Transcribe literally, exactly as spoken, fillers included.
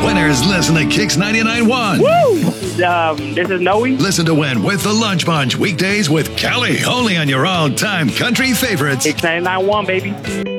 Winners listen to Kicks ninety-nine point one. Woo! Um, this is Noe. Listen to Win with the Lunch Bunch weekdays with Kelly. Only on your all-time country favorites. Kicks ninety-nine point one, baby.